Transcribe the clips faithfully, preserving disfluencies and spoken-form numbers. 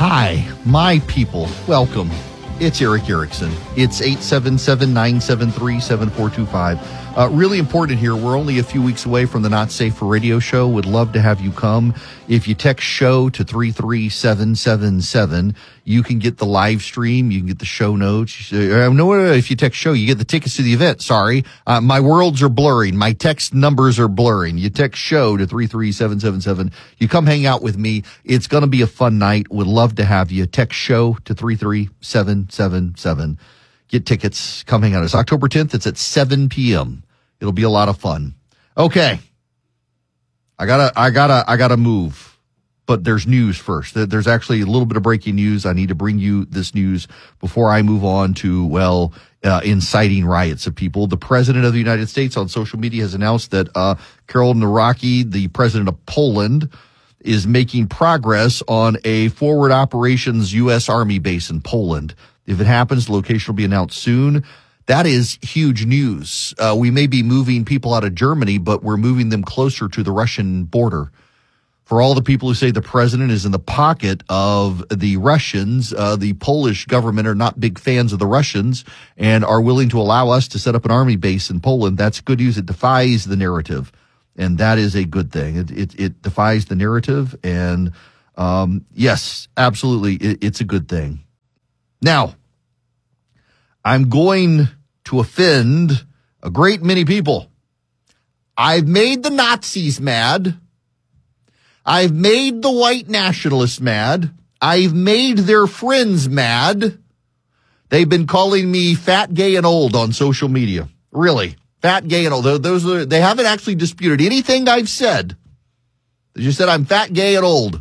Hi, my people. Welcome. It's Erick Erickson. It's eight seven seven, nine seven three, seven four two five. Uh, really important here. We're only a few weeks away from the Not Safe for Radio show. Would love to have you come. If you text show to three three seven seven seven, you can get the live stream. You can get the show notes. Uh, no, if you text show, you get the tickets to the event. Sorry. Uh, my worlds are blurring. My text numbers are blurring. You text show to three three seven seven seven. You come hang out with me. It's going to be a fun night. Would love to have you. Text show to three three seven seven seven. Get tickets. Come hang out. It's October tenth. It's at seven p.m. It'll be a lot of fun. Okay. I gotta, I gotta, I gotta move. But there's news first. There's actually a little bit of breaking news. I need to bring you this news before I move on to, well, uh, inciting riots of people. The president of the United States on social media has announced that, uh, Karol Nawrocki, the president of Poland, is making progress on a forward operations U S Army base in Poland. If it happens, the location will be announced soon. That is huge news. Uh, we may be moving people out of Germany, but we're moving them closer to the Russian border. For all the people who say the president is in the pocket of the Russians, uh, the Polish government are not big fans of the Russians and are willing to allow us to set up an army base in Poland. That's good news. It defies the narrative, and that is a good thing. It, it, it defies the narrative, and um, yes, absolutely, it, it's a good thing. Now, I'm going to offend a great many people. I've made the Nazis mad. I've made the white nationalists mad. I've made their friends mad. They've been calling me fat, gay, and old on social media. Really, fat, gay, and old. Those are, they haven't actually disputed anything I've said. They just said I'm fat, gay, and old.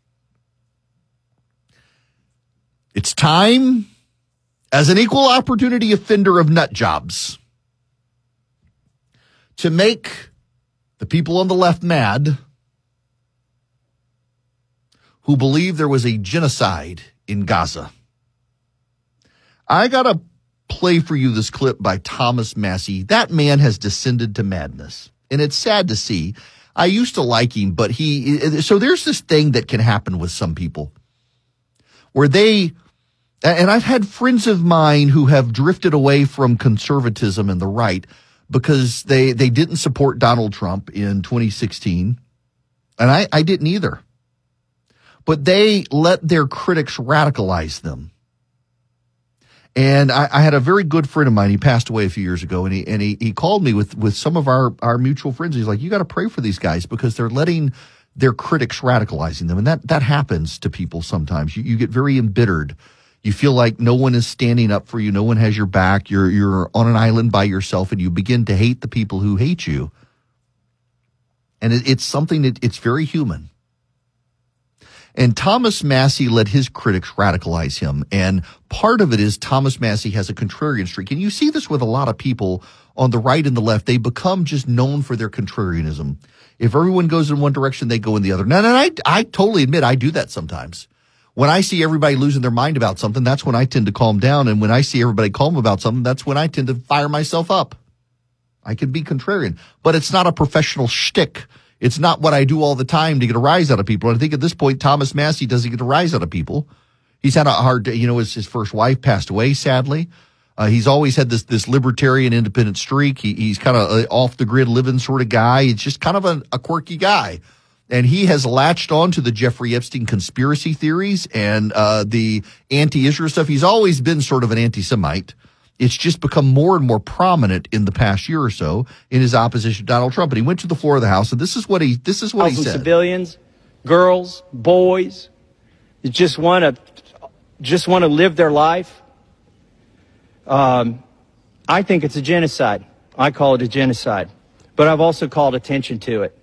It's time, as an equal opportunity offender of nut jobs, to make the people on the left mad who believe there was a genocide in Gaza. I got to play for you this clip by Thomas Massie. That man has descended to madness, and it's sad to see. I used to like him, but he, so there's this thing that can happen with some people where they, and I've had friends of mine who have drifted away from conservatism and the right because they, they didn't support Donald Trump in twenty sixteen. And I, I didn't either. But they let their critics radicalize them. And I, I had a very good friend of mine. He passed away a few years ago, and he and he, he called me with, with some of our, our mutual friends. He's like, you got to pray for these guys because they're letting their critics radicalizing them. And that, that happens to people sometimes. You, you get very embittered. You feel like no one is standing up for you. No one has your back. You're, you're on an island by yourself, and you begin to hate the people who hate you. And it, it's something that it's very human. And Thomas Massie let his critics radicalize him. And part of it is Thomas Massie has a contrarian streak. And you see this with a lot of people on the right and the left. They become just known for their contrarianism. If everyone goes in one direction, they go in the other. Now, and I, I totally admit I do that sometimes. When I see everybody losing their mind about something, that's when I tend to calm down. And when I see everybody calm about something, that's when I tend to fire myself up. I can be contrarian, but it's not a professional shtick. It's not what I do all the time to get a rise out of people. And I think at this point, Thomas Massie doesn't get a rise out of people. He's had a hard, you know, his, his first wife passed away, sadly. Uh, he's always had this, this libertarian independent streak. He, he's kind of off the grid living sort of guy. He's just kind of a, a quirky guy. And he has latched on to the Jeffrey Epstein conspiracy theories and uh, the anti-Israel stuff. He's always been sort of an anti-Semite. It's just become more and more prominent in the past year or so in his opposition to Donald Trump. And he went to the floor of the House, and this is what he this is what he said. Civilians, girls, boys, that just want to just want to live their life. Um, I think it's a genocide. I call it a genocide, but I've also called attention to it.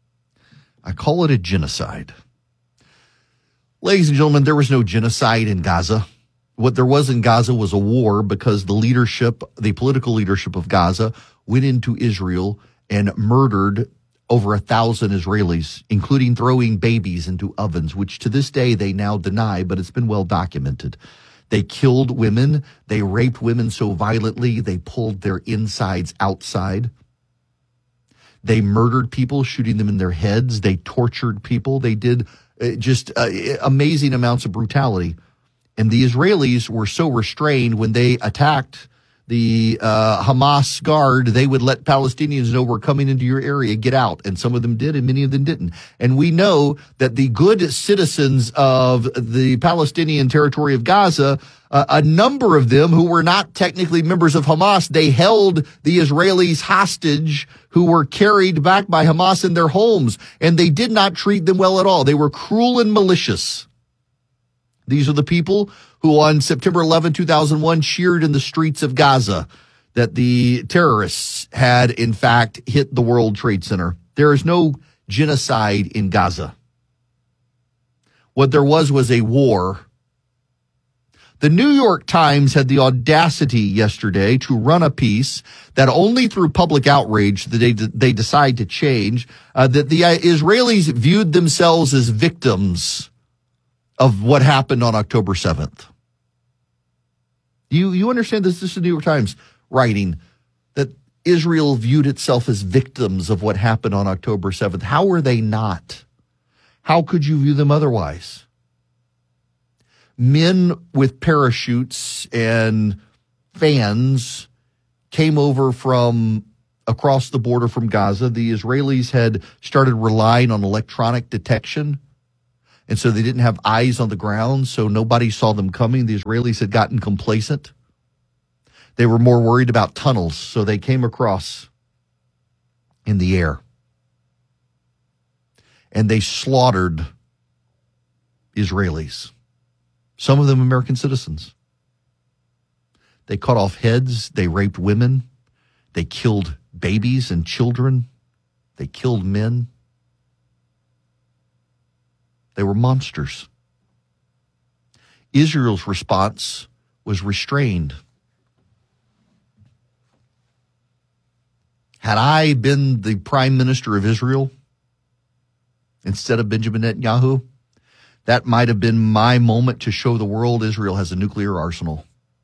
I call it a genocide. Ladies and gentlemen, there was no genocide in Gaza. What there was in Gaza was a war because the leadership, the political leadership of Gaza went into Israel and murdered over a thousand Israelis, including throwing babies into ovens, which to this day they now deny, but it's been well documented. They killed women. They raped women so violently they pulled their insides outside. They murdered people, shooting them in their heads. They tortured people. They did uh, just uh, amazing amounts of brutality. And the Israelis were so restrained when they attacked the uh, Hamas guard, they would let Palestinians know we're coming into your area, get out. And some of them did, and many of them didn't. And we know that the good citizens of the Palestinian territory of Gaza, uh, a number of them who were not technically members of Hamas, they held the Israelis hostage who were carried back by Hamas in their homes. And they did not treat them well at all. They were cruel and malicious. These are the people who on September eleventh, two thousand one cheered in the streets of Gaza that the terrorists had, in fact, hit the World Trade Center. There is no genocide in Gaza. What there was was a war. The New York Times had the audacity yesterday to run a piece that only through public outrage that they, they decide to change, uh, that the Israelis viewed themselves as victims of what happened on October seventh. You you understand this? This is the New York Times writing that Israel viewed itself as victims of what happened on October seventh. How were they not? How could you view them otherwise? Men with parachutes and fans came over from across the border from Gaza. The Israelis had started relying on electronic detection. And so they didn't have eyes on the ground, so nobody saw them coming. The Israelis had gotten complacent. They were more worried about tunnels, so they came across in the air. And they slaughtered Israelis, some of them American citizens. They cut off heads. They raped women. They killed babies and children. They killed men. They were monsters. Israel's response was restrained. Had I been the prime minister of Israel instead of Benjamin Netanyahu, that might have been my moment to show the world Israel has a nuclear arsenal.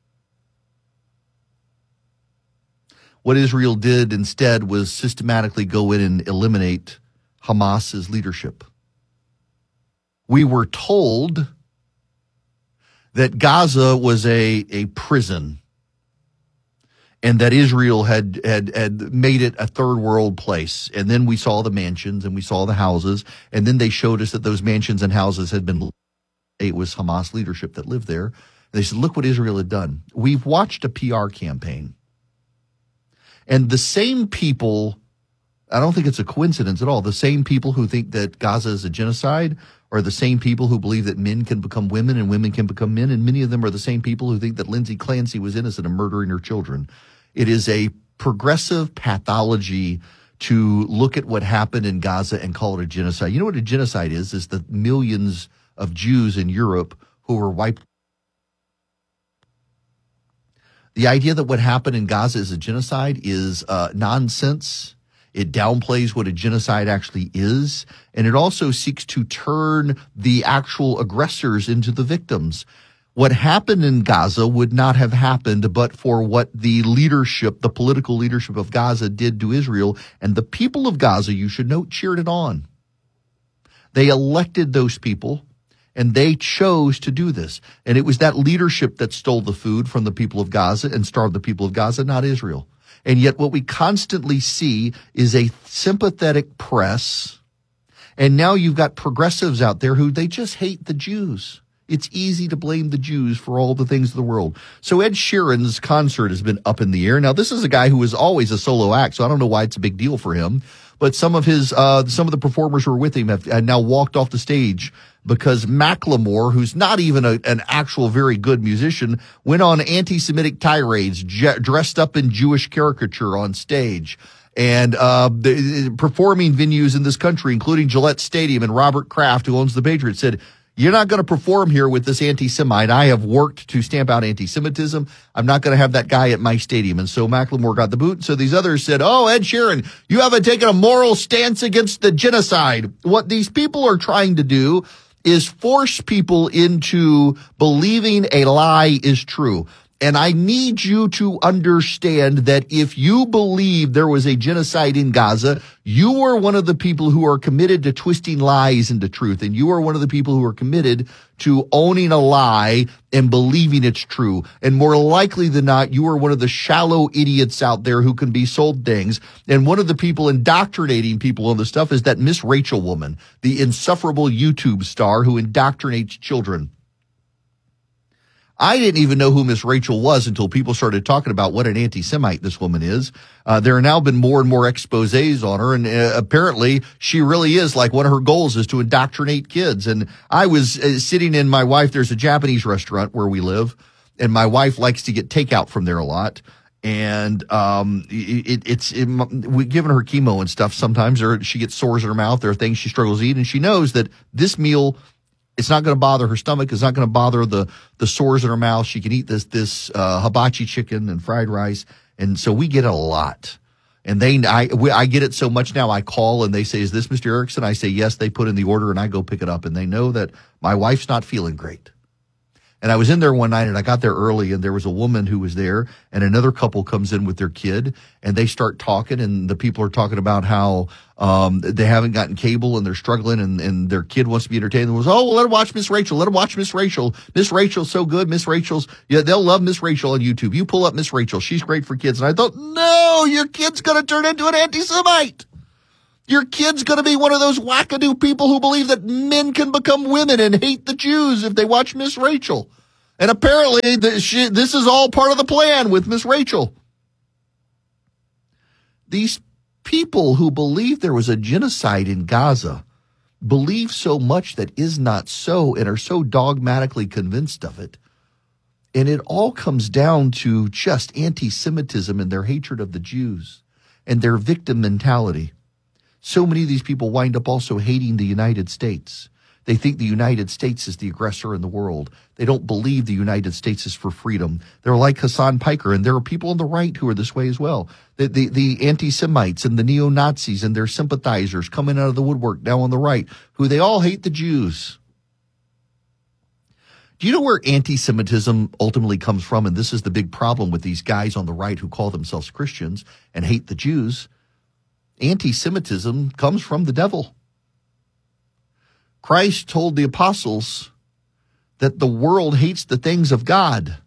What Israel did instead was systematically go in and eliminate Hamas's leadership. We were told that Gaza was a, a prison and that Israel had, had, had made it a third world place. And then we saw the mansions and we saw the houses. And then they showed us that those mansions and houses had been, it was Hamas leadership that lived there. And they said, look what Israel had done. We've watched a P R campaign. And the same people, I don't think it's a coincidence at all, the same people who think that Gaza is a genocide are the same people who believe that men can become women and women can become men, and many of them are the same people who think that Lindsay Clancy was innocent of murdering her children. It is a progressive pathology to look at what happened in Gaza and call it a genocide. You know what a genocide is? Is the millions of Jews in Europe who were wiped. The idea that what happened in Gaza is a genocide is uh, nonsense. It downplays what a genocide actually is, and it also seeks to turn the actual aggressors into the victims. What happened in Gaza would not have happened but for what the leadership, the political leadership of Gaza did to Israel, and the people of Gaza, you should note, cheered it on. They elected those people, and they chose to do this. And it was that leadership that stole the food from the people of Gaza and starved the people of Gaza, not Israel. And yet what we constantly see is a sympathetic press. And now you've got progressives out there who they just hate the Jews. It's easy to blame the Jews for all the things of the world. So Ed Sheeran's concert has been up in the air. Now, this is a guy who is always a solo act, so I don't know why it's a big deal for him. But some of his, uh, some of the performers who are with him have, have now walked off the stage because Macklemore, who's not even a, an actual very good musician, went on anti-Semitic tirades, j- dressed up in Jewish caricature on stage. And uh the, performing venues in this country, including Gillette Stadium, and Robert Kraft, who owns the Patriots, said, you're not going to perform here with this anti-Semite. I have worked to stamp out anti-Semitism. I'm not going to have that guy at my stadium. And so Macklemore got the boot. So these others said, oh, Ed Sheeran, you haven't taken a moral stance against the genocide. What these people are trying to do is force people into believing a lie is true. And I need you to understand that if you believe there was a genocide in Gaza, you are one of the people who are committed to twisting lies into truth. And you are one of the people who are committed to owning a lie and believing it's true. And more likely than not, you are one of the shallow idiots out there who can be sold things. And one of the people indoctrinating people on this stuff is that Miss Rachel woman, the insufferable YouTube star who indoctrinates children. I didn't even know who Miss Rachel was until people started talking about what an anti-Semite this woman is. Uh, there have now been more and more exposés on her, and uh, apparently she really is, like, one of her goals is to indoctrinate kids. And I was uh, sitting in my wife, there's a Japanese restaurant where we live, and my wife likes to get takeout from there a lot. And um, it, it's it, we've given her chemo and stuff sometimes, or she gets sores in her mouth. There are things she struggles to eat, and she knows that this meal, it's not going to bother her stomach. It's not going to bother the, the sores in her mouth. She can eat this, this, uh, hibachi chicken and fried rice. And so we get it a lot. And they, I, we, I get it so much now. I call and they say, is this Mister Erickson? I say, yes. They put in the order and I go pick it up. And they know that my wife's not feeling great. And I was in there one night and I got there early and there was a woman who was there and another couple comes in with their kid and they start talking and the people are talking about how um they haven't gotten cable and they're struggling and, and their kid wants to be entertained. And was, oh, well, let them watch Miss Rachel. Let them watch Miss Rachel. Miss Rachel's so good. Miss Rachel's, yeah, they'll love Miss Rachel on YouTube. You pull up Miss Rachel. She's great for kids. And I thought, no, your kid's going to turn into an anti-Semite. Your kid's going to be one of those wackadoo people who believe that men can become women and hate the Jews if they watch Miss Rachel. And apparently the, she, this is all part of the plan with Miss Rachel. These people who believe there was a genocide in Gaza believe so much that is not so and are so dogmatically convinced of it. And it all comes down to just anti-Semitism and their hatred of the Jews and their victim mentality. So many of these people wind up also hating the United States. They think the United States is the aggressor in the world. They don't believe the United States is for freedom. They're like Hassan Piker, and there are people on the right who are this way as well. The, the, the anti-Semites and the neo-Nazis and their sympathizers coming out of the woodwork now on the right, who they all hate the Jews. Do you know where anti-Semitism ultimately comes from? And this is the big problem with these guys on the right who call themselves Christians and hate the Jews. Anti-Semitism comes from the devil. Christ told the apostles that the world hates the things of God.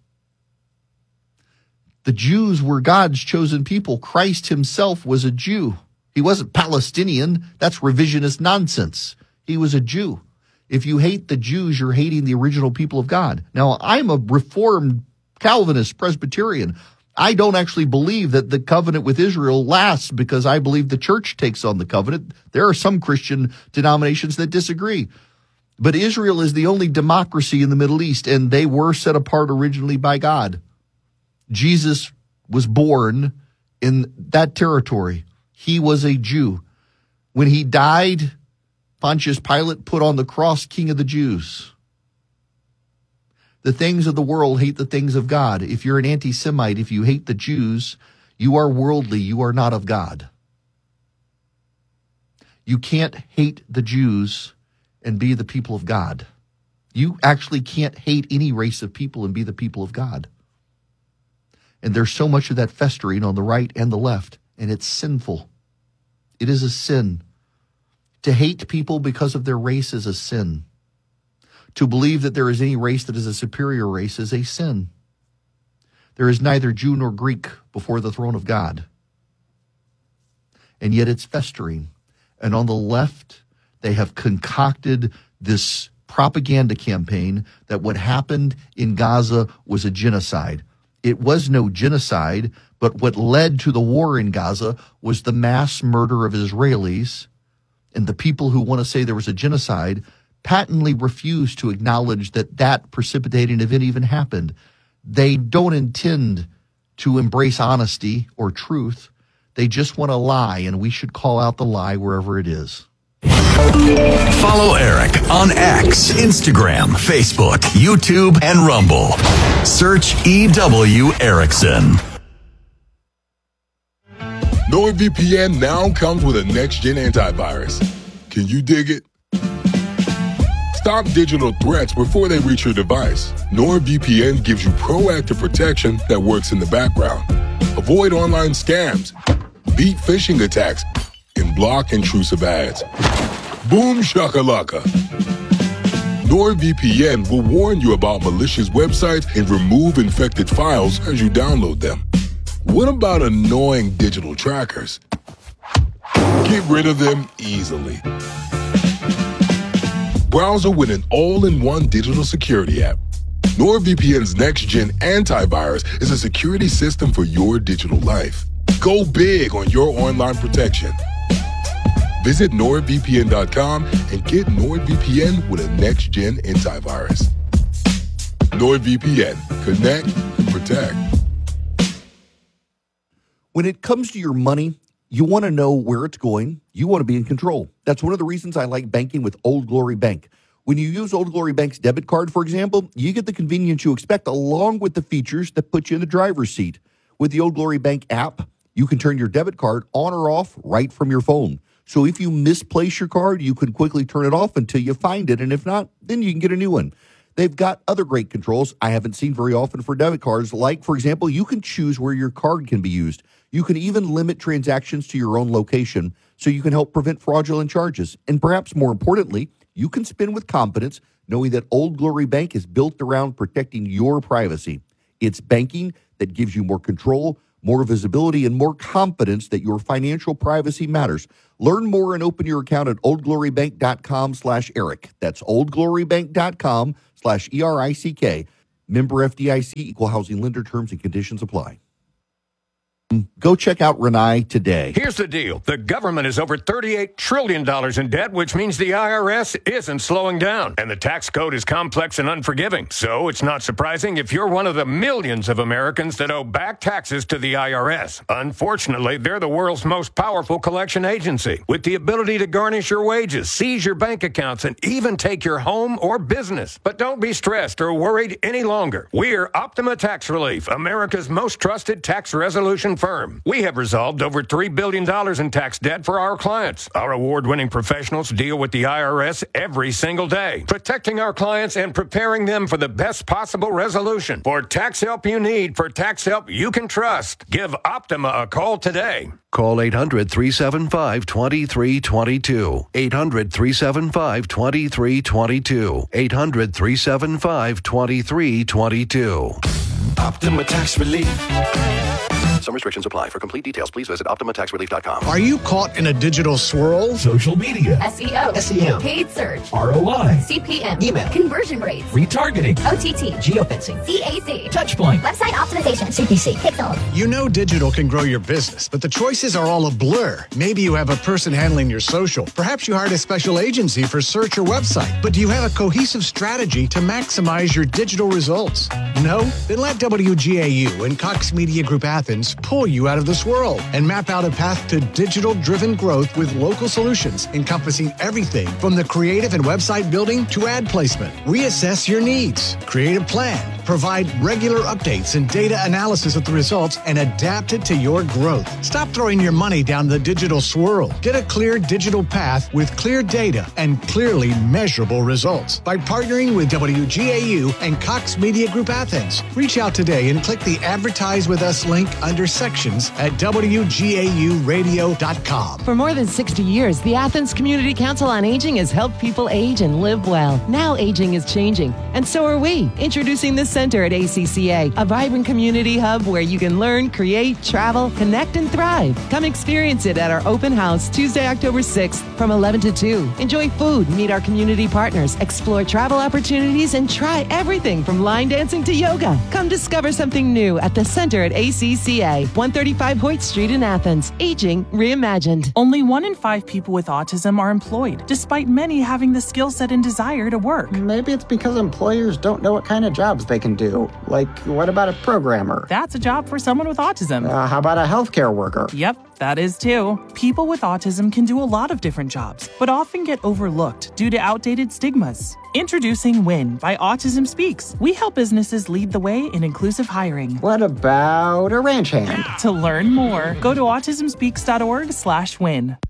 The Jews were God's chosen people. Christ himself was a Jew. He wasn't Palestinian. That's revisionist nonsense. He was a Jew. If you hate the Jews, you're hating the original people of God. Now, I'm a Reformed Calvinist Presbyterian. I don't actually believe that the covenant with Israel lasts because I believe the church takes on the covenant. There are some Christian denominations that disagree. But Israel is the only democracy in the Middle East, and they were set apart originally by God. Jesus was born in that territory. He was a Jew. When he died, Pontius Pilate put on the cross King of the Jews. The things of the world hate the things of God. If you're an anti-Semite, if you hate the Jews, you are worldly. You are not of God. You can't hate the Jews and be the people of God. You actually can't hate any race of people and be the people of God. And there's so much of that festering on the right and the left, and it's sinful. It is a sin. To hate people because of their race is a sin. To believe that there is any race that is a superior race is a sin. There is neither Jew nor Greek before the throne of God. And yet it's festering. And on the left, they have concocted this propaganda campaign that what happened in Gaza was a genocide. It was no genocide, but what led to the war in Gaza was the mass murder of Israelis. And the people who want to say there was a genocide patently refuse to acknowledge that that precipitating event even happened. They don't intend to embrace honesty or truth. They just want to lie, and we should call out the lie wherever it is. Follow Eric on X, Instagram, Facebook, YouTube, and Rumble. Search E W Erickson. NordVPN now comes with a next-gen antivirus. Can you dig it? Stop digital threats before they reach your device. NordVPN gives you proactive protection that works in the background. Avoid online scams, beat phishing attacks, and block intrusive ads. Boom shakalaka. NordVPN will warn you about malicious websites and remove infected files as you download them. What about annoying digital trackers? Get rid of them easily. Browser with an all-in-one digital security app. NordVPN's next-gen antivirus is a security system for your digital life. Go big on your online protection. Visit nord V P N dot com and get NordVPN with a next-gen antivirus. NordVPN. Connect and protect. When it comes to your money, you want to know where it's going. You want to be in control. That's one of the reasons I like banking with Old Glory Bank. When you use Old Glory Bank's debit card, for example, you get the convenience you expect along with the features that put you in the driver's seat. With the Old Glory Bank app, you can turn your debit card on or off right from your phone. So if you misplace your card, you can quickly turn it off until you find it. And if not, then you can get a new one. They've got other great controls I haven't seen very often for debit cards. Like, for example, you can choose where your card can be used. You can even limit transactions to your own location so you can help prevent fraudulent charges. And perhaps more importantly, you can spend with confidence knowing that Old Glory Bank is built around protecting your privacy. It's banking that gives you more control, more visibility, and more confidence that your financial privacy matters. Learn more and open your account at oldglorybank.com slash Eric. That's oldglorybank.com slash E R I C K. Member F D I C, Equal Housing Lender. Terms and conditions apply. Go check out Renai today. Here's the deal. The government is over thirty-eight trillion dollars in debt, which means the I R S isn't slowing down. And the tax code is complex and unforgiving. So it's not surprising if you're one of the millions of Americans that owe back taxes to the I R S. Unfortunately, they're the world's most powerful collection agency, with the ability to garnish your wages, seize your bank accounts, and even take your home or business. But don't be stressed or worried any longer. We're Optima Tax Relief, America's most trusted tax resolution firm. We have resolved over three billion dollars in tax debt for our clients. Our award-winning professionals deal with the I R S every single day, protecting our clients and preparing them for the best possible resolution. For tax help you need, for tax help you can trust, give Optima a call today. Call eight hundred, three seven five, two three two two. eight hundred, three seven five, two three two two. eight hundred, three seven five, two three two two. Optima Tax Relief. Some restrictions apply. For complete details, please visit optima tax relief dot com. Are you caught in a digital swirl? Social media, S E O, S E M, paid search, R O I, C P M, email, conversion rates, retargeting, O T T, geofencing, C A C, touchpoint, website optimization, C P C, pixels. You know digital can grow your business, but the choices are all a blur. Maybe you have a person handling your social. Perhaps you hired a special agency for search or website. But do you have a cohesive strategy to maximize your digital results? No? Then let W G A U and Cox Media Group Athens pull you out of the swirl and map out a path to digital-driven growth with local solutions encompassing everything from the creative and website building to ad placement. Reassess your needs, create a plan, provide regular updates and data analysis of the results, and adapt it to your growth. Stop throwing your money down the digital swirl. Get a clear digital path with clear data and clearly measurable results by partnering with W G A U and Cox Media Group Athens. Reach out today and click the Advertise with Us link under sections at W G A U radio dot com. For more than sixty years, the Athens Community Council on Aging has helped people age and live well. Now aging is changing, and so are we. Introducing the Center at A C C A, a vibrant community hub where you can learn, create, travel, connect, and thrive. Come experience it at our open house Tuesday, October sixth from eleven to two. Enjoy food, meet our community partners, explore travel opportunities, and try everything from line dancing to yoga. Come discover something new at the Center at A C C A, one thirty-five Hoyt Street in Athens. Aging reimagined. Only one in five people with autism are employed, despite many having the skill set and desire to work. Maybe it's because employers don't know what kind of jobs they can do. Like, what about a programmer? That's a job for someone with autism. Uh, how about a healthcare worker? Yep, that is too. People with autism can do a lot of different jobs, but often get overlooked due to outdated stigmas. Introducing WIN by Autism Speaks. We help businesses lead the way in inclusive hiring. What about a ranch hand? To learn more, go to autism speaks dot org slash win.